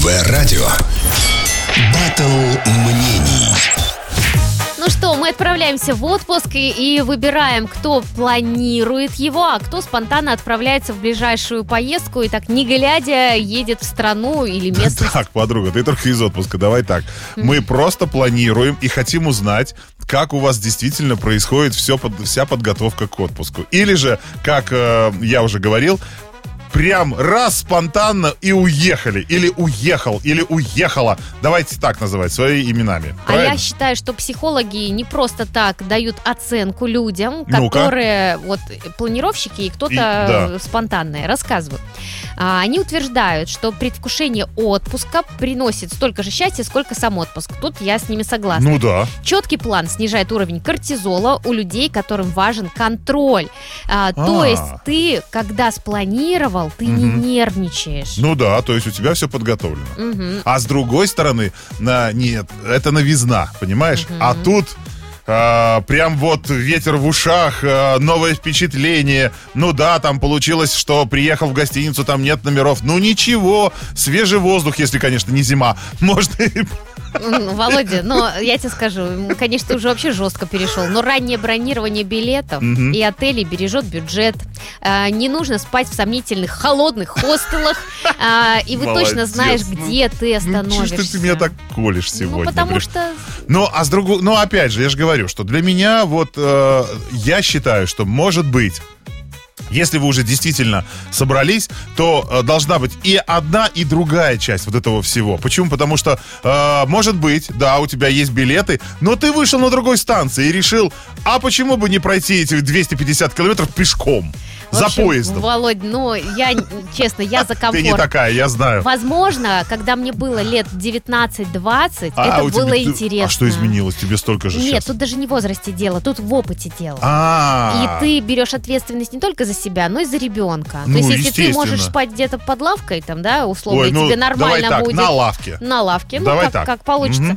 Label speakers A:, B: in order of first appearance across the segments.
A: МВ-радио. Баттл мнений.
B: Ну что, мы отправляемся в отпуск и выбираем, кто планирует его, а кто спонтанно отправляется в ближайшую поездку и так, не глядя, едет в страну или местность.
C: Так, подруга, ты только из отпуска, давай так. Мы просто планируем и хотим узнать, как у вас действительно происходит вся подготовка к отпуску. Или же, как я уже говорил, прям раз спонтанно и уехали. Или уехал, или уехала. Давайте так называть, своими именами.
B: А я считаю, что психологи не просто так дают оценку людям, которые вот планировщики и кто-то спонтанные, рассказывают. Они утверждают, что предвкушение отпуска приносит столько же счастья, сколько сам отпуск. Тут я с ними согласна.
C: Ну да.
B: Четкий план снижает уровень кортизола у людей, которым важен контроль. То есть ты, когда спланировал, ты не нервничаешь.
C: Ну да, то есть у тебя все подготовлено. А с другой стороны, нет, это новизна, понимаешь? А тут прям вот ветер в ушах, новое впечатление. Ну да, там получилось, что приехал в гостиницу, там нет номеров. Ну ничего, свежий воздух, если, конечно, не зима. Можно и...
B: Володя, я тебе скажу, конечно, ты уже вообще жестко перешел, но раннее бронирование билетов и отелей бережет бюджет. Не нужно спать в сомнительных холодных хостелах, и вы точно знаешь, где ты остановишься.
C: Что ты меня так колешь сегодня?
B: Потому что...
C: опять же, я же говорю, что для меня я считаю, что может быть, если вы уже действительно собрались, то должна быть и одна, и другая часть вот этого всего. Почему? Потому что, может быть, да, у тебя есть билеты, но ты вышел на другой станции и решил, а почему бы не пройти эти 250 километров пешком? За поездом.
B: Володь, честно, я за комфорт.
C: Ты не такая, я знаю.
B: Возможно, когда мне было лет 19-20, это было интересно.
C: А что изменилось? Тебе столько же сейчас?
B: Нет, тут даже не в возрасте дело, тут в опыте дело. И ты берешь ответственность не только за себя, но и за ребенка. То есть, если ты можешь спать где-то под лавкой, там, да, условно, тебе нормально
C: давай
B: будет.
C: На лавке.
B: На лавке,
C: давай так.
B: Как получится.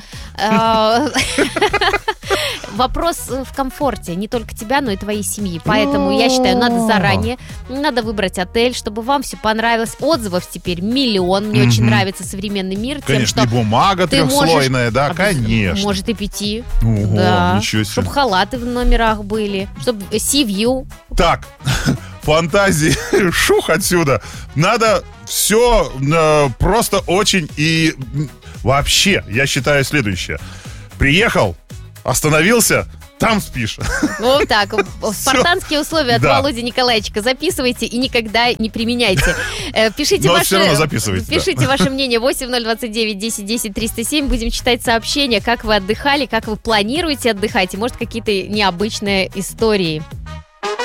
B: Вопрос в комфорте, не только тебя, но и твоей семьи. Поэтому я считаю, надо заранее, надо выбрать отель, чтобы вам все понравилось. Отзывов теперь миллион. Мне очень нравится современный мир.
C: Конечно, и бумага трехслойная, да, конечно.
B: Может и 5.
C: Ого,
B: да.
C: Ничего себе.
B: Чтобы халаты в номерах были, чтобы sea-view.
C: Так, фантазии, шух отсюда. Надо все просто очень и... Вообще, я считаю следующее. Приехал, остановился, там спишь.
B: Вот так. Спартанские условия от Володи Николаевича. Записывайте и никогда не применяйте. Пишите ваше мнение. 8029 10 10 307. Будем читать сообщения, как вы отдыхали, как вы планируете отдыхать. И, может, какие-то необычные истории.